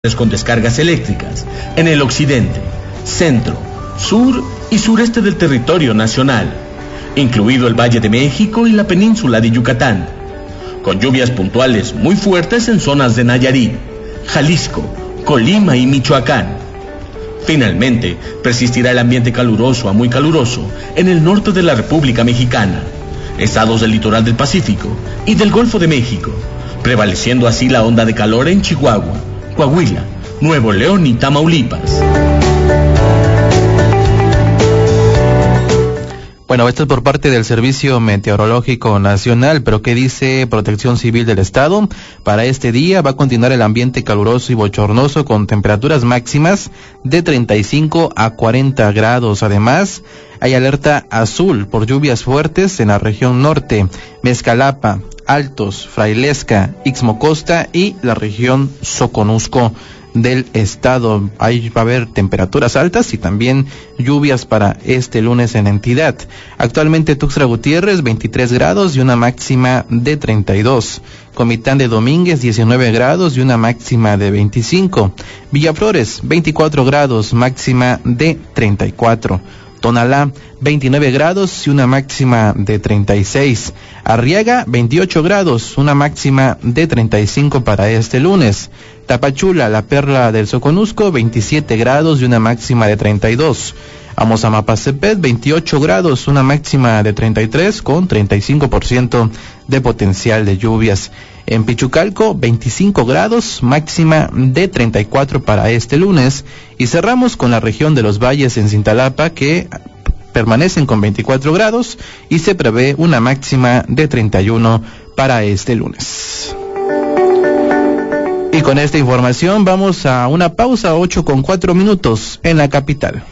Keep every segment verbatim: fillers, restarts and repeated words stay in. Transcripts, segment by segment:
con descargas eléctricas en el occidente, centro, sur y sureste del territorio nacional, incluido el Valle de México y la península de Yucatán, con lluvias puntuales muy fuertes en zonas de Nayarit, Jalisco, Colima y Michoacán. Finalmente, persistirá el ambiente caluroso a muy caluroso en el norte de la República Mexicana, estados del litoral del Pacífico y del Golfo de México, prevaleciendo así la onda de calor en Chihuahua, Coahuila, Nuevo León y Tamaulipas. Bueno, esto es por parte del Servicio Meteorológico Nacional, pero ¿qué dice Protección Civil del Estado? Para este día va a continuar el ambiente caluroso y bochornoso con temperaturas máximas de treinta y cinco a cuarenta grados. Además, hay alerta azul por lluvias fuertes en la región norte, Mezcalapa, Altos, Frailesca, Ixmocosta y la región Soconusco del estado. Ahí va a haber temperaturas altas y también lluvias para este lunes en entidad. Actualmente Tuxtla Gutiérrez veintitrés grados y una máxima de treinta y dos. Comitán de Domínguez diecinueve grados y una máxima de veinticinco. Villaflores veinticuatro grados, máxima de treinta y cuatro. Tonalá, veintinueve grados y una máxima de treinta y seis. Arriaga, veintiocho grados, una máxima de treinta y cinco para este lunes. Tapachula, la perla del Soconusco, veintisiete grados y una máxima de treinta y dos. Amozamapazepet, veintiocho grados, una máxima de treinta y tres con treinta y cinco por ciento de potencial de lluvias. En Pichucalco, veinticinco grados, máxima de treinta y cuatro para este lunes. Y cerramos con la región de los valles en Cintalapa, que permanecen con veinticuatro grados y se prevé una máxima de treinta y uno para este lunes. Y con esta información vamos a una pausa, ocho con cuatro minutos en la capital.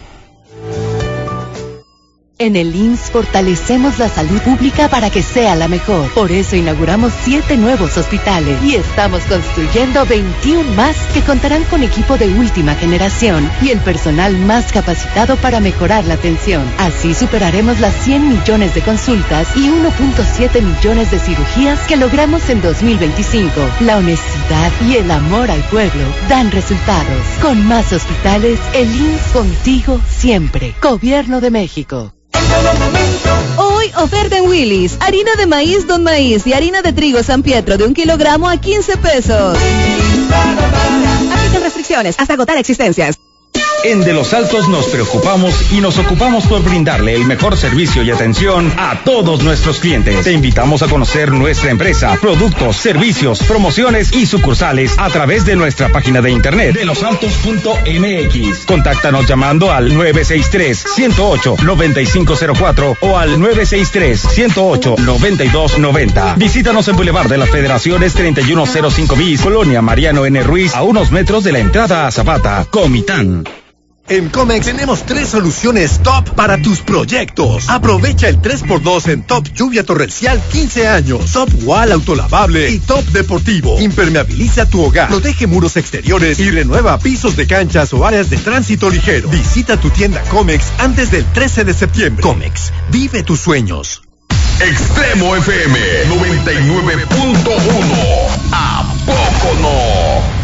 En el I M S S fortalecemos la salud pública para que sea la mejor. Por eso inauguramos siete nuevos hospitales y estamos construyendo veintiuno más que contarán con equipo de última generación y el personal más capacitado para mejorar la atención. Así superaremos las cien millones de consultas y uno punto siete millones de cirugías que logramos en dos mil veinticinco. La honestidad y el amor al pueblo dan resultados. Con más hospitales, el I M S S contigo siempre. Gobierno de México. Hoy oferta en Willy's, harina de maíz Don Maíz y harina de trigo San Pietro de un kilogramo a quince pesos. Aplican restricciones hasta agotar existencias. En De los Altos nos preocupamos y nos ocupamos por brindarle el mejor servicio y atención a todos nuestros clientes. Te invitamos a conocer nuestra empresa, productos, servicios, promociones y sucursales a través de nuestra página de internet de los altos punto m x. Contáctanos llamando al nueve seis tres, uno cero ocho, nueve cinco cero cuatro o al nueve seis tres, uno cero ocho, nueve dos nueve cero. Visítanos en Boulevard de las Federaciones treinta y uno cero cinco bis, Colonia Mariano N. Ruiz, a unos metros de la entrada a Zapata, Comitán. En Comex tenemos tres soluciones top para tus proyectos. Aprovecha el tres por dos en Top Lluvia Torrencial quince años, Top Wall Autolavable y Top Deportivo. Impermeabiliza tu hogar, protege muros exteriores y renueva pisos de canchas o áreas de tránsito ligero. Visita tu tienda Comex antes del trece de septiembre. Comex, vive tus sueños. Extremo F M noventa y nueve punto uno. ¿A poco no?